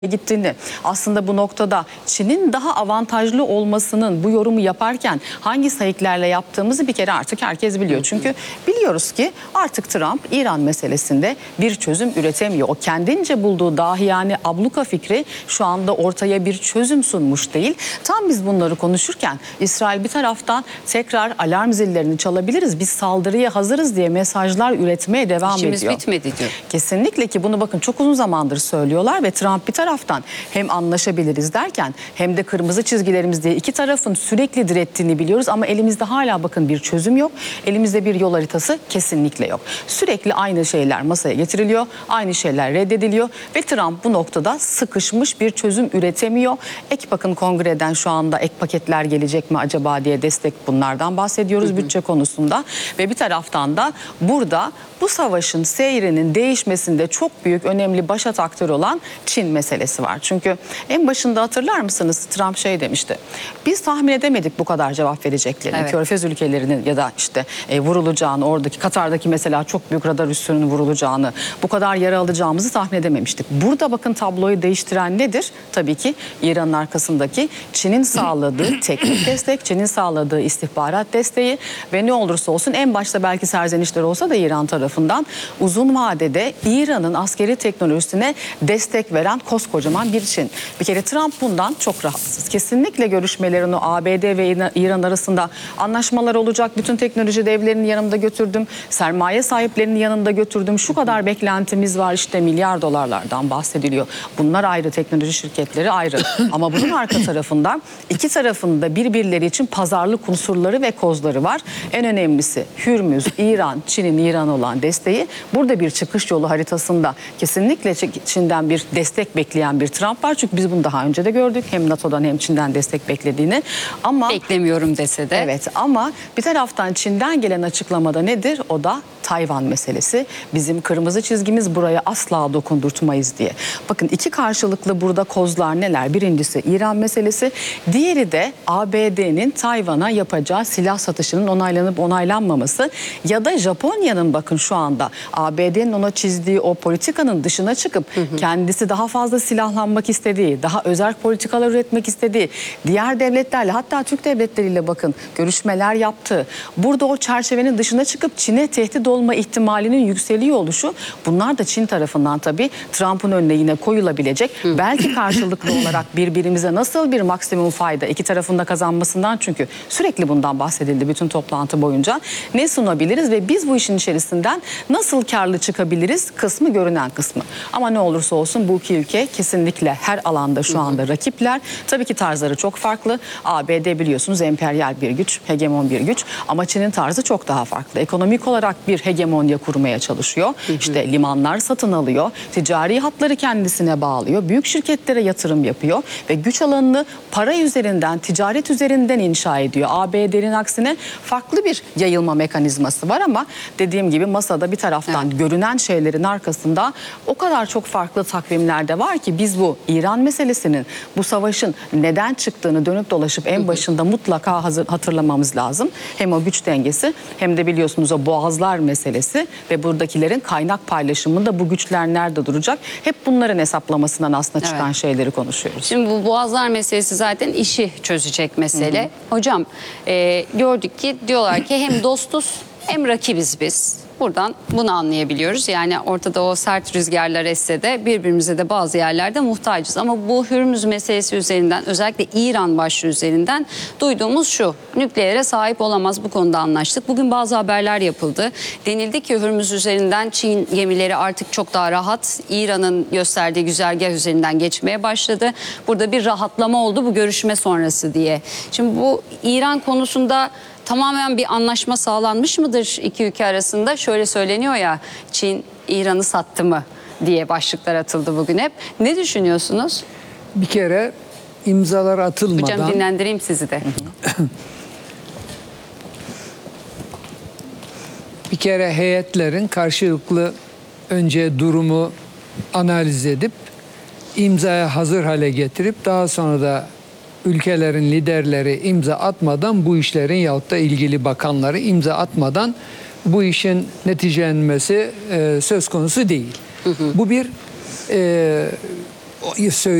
gittiğini, aslında bu noktada Çin'in daha avantajlı olmasının bu yorumu yaparken hangi sayıklarla yaptığımızı bir kere artık herkes biliyor. Çünkü biliyoruz ki artık Trump İran meselesinde bir çözüm üretemiyor. O kendince bulduğu dahiyane abluka fikri şu anda ortaya bir çözüm sunmuş değil. Tam biz bunları konuşurken İsrail bir taraftan tekrar alarm zillerini çalabiliriz, biz saldırıya hazırız diye mesajlar üretmeye devam ediyor. İşimiz bitmedi diyor. Kesinlikle ki bunu bakın çok uzun zamandır söylüyorlar ve Trump bir taraftan hem anlaşabiliriz derken hem de kırmızı çizgilerimiz diye iki tarafın sürekli direttiğini biliyoruz ama elimizde hala bakın bir çözüm yok. Elimizde bir yol haritası kesinlikle yok. Sürekli aynı şeyler masaya getiriliyor, aynı şeyler reddediliyor ve Trump bu noktada sıkışmış bir çözüm üretemiyor. Bakın kongreden şu anda ek paketler gelecek mi acaba diye destek bunlardan bahsediyoruz bütçe konusunda ve bir taraftan da burada bu savaşın seyrinin değişmesinde çok büyük önemli başat aktör olan Çin meselesi var. Çünkü en başında hatırlar mısınız Trump şey demişti. Biz tahmin edemedik bu kadar cevap vereceklerini. Evet. Körfez ülkelerinin ya da işte vurulacağını, oradaki Katar'daki mesela çok büyük radar üssünün vurulacağını, bu kadar yara alacağımızı tahmin edememiştik. Burada bakın tabloyu değiştiren nedir? Tabii ki İran'ın arkasındaki Çin'in sağladığı teknik destek, Çin'in sağladığı istihbarat desteği ve ne olursa olsun en başta belki serzenişler olsa da İran tarafından uzun vadede İran'ın askeri teknolojisine destek veren koskocaman bir Çin. Bir kere Trump bundan çok rahatsız. Kesinlikle görüşmelerin o ABD ve İran arasında anlaşmalar olacak. Bütün teknoloji devlerini yanımda götürdüm. Sermaye sahiplerini yanında götürdüm. Şu kadar beklentimiz var, işte milyar dolarlardan bahsediliyor. Bunlar ayrı, teknoloji şirketleri ayrı. Ama bunun arka tarafında iki tarafında birbirleri için pazarlık unsurları ve kozları var. En önemlisi Hürmüz, İran, Çin'in İran'a olan desteği. Burada bir çıkış yolu haritasında kesinlikle Çin'den bir destek bekleyen bir Trump var. Çünkü biz bunu daha önce de gördük. Hem NATO'dan hem Çin'den destek beklediğini. Ama beklemiyorum dese de. Evet, ama bir taraftan Çin'den gelen açıklamada nedir? O da Tayvan meselesi. Bizim kırmızı çizgimiz, buraya asla dokundurtmayız diye. Bakın iki karşılıklı burada kozlar neler? Birincisi İran meselesi. Diğeri de ABD'nin Tayvan'a yapacağı silah satışının onaylanıp onaylanmaması ya da Japonya'nın bakın şu anda ABD'nin ona çizdiği o politikanın dışına çıkıp kendisi daha fazla silahlanmak istediği, daha özerk politikalar üretmek istediği, diğer devletlerle, hatta Türk devletleriyle bakın görüşmeler yaptı. Burada o çerçevenin dışına çıkıp Çin'e tehdit olma ihtimalinin yükseliyor oluşu, bunlar da Çin tarafından tabii Trump'ın önüne yine koyulabilecek. Belki karşılıklı olarak birbirimize nasıl bir maksimum fayda, iki tarafında kazanmasından, çünkü sürekli bundan bahsedildi bütün toplantı boyunca, ne sunabiliriz ve biz bu işin içerisinden nasıl karlı çıkabiliriz kısmı görünen kısmı. Ama ne olursa olsun bu iki ülke kesinlikle her alanda şu anda rakipler. Tabii ki tarzları çok farklı. ABD biliyorsunuz emperyal bir güç, hegemon bir güç, ama Çin'in tarzı çok daha farklı. Ekonomik olarak bir hegemonya kurmaya çalışıyor. İşte limanlar satın alıyor, ticari hatları kendisine bağlıyor, büyük şirketlere yatırım yapıyor ve güç alanını para üzerinden, ticaret üzerinden inşa ediyor. ABD'nin aksine farklı bir yayılma mekanizması var ama dediğim gibi masada bir taraftan görünen şeylerin arkasında o kadar çok farklı takvimler de var ki biz bu İran meselesinin, bu savaşın neden çıktığını dönüp dolaşıp en başında mutlaka hatırlamamız lazım. Hem o güç dengesi hem de biliyorsunuz o boğazlar meselesi ve buradakilerin kaynak paylaşımında bu güçler nerede duracak? Hep bunların hesaplamasından aslında çıkan şeyleri konuşuyoruz. Şimdi bu boğazlar meselesi zaten işi çözecek mesele. Hocam gördük ki diyorlar ki hem dostuz hem rakibiz biz. Buradan bunu anlayabiliyoruz. Yani ortada o sert rüzgarlar esse de birbirimize de bazı yerlerde muhtacız. Ama bu Hürmüz meselesi üzerinden, özellikle İran başlığı üzerinden duyduğumuz şu: nükleere sahip olamaz, bu konuda anlaştık. Bugün bazı haberler yapıldı. Denildi ki Hürmüz üzerinden Çin gemileri artık çok daha rahat İran'ın gösterdiği güzergah üzerinden geçmeye başladı. Burada bir rahatlama oldu bu görüşme sonrası diye. Şimdi bu İran konusunda tamamen bir anlaşma sağlanmış mıdır iki ülke arasında? Şöyle söyleniyor ya, Çin İran'ı sattı mı diye başlıklar atıldı bugün hep. Ne düşünüyorsunuz? Bir kere imzalar atılmadan... Hocam dinlendireyim sizi de. Bir kere heyetlerin karşılıklı önce durumu analiz edip imzaya hazır hale getirip daha sonra da ülkelerin liderleri imza atmadan bu işlerin yahut da ilgili bakanları imza atmadan bu işin neticelenmesi söz konusu değil. Bu bir söylüyor.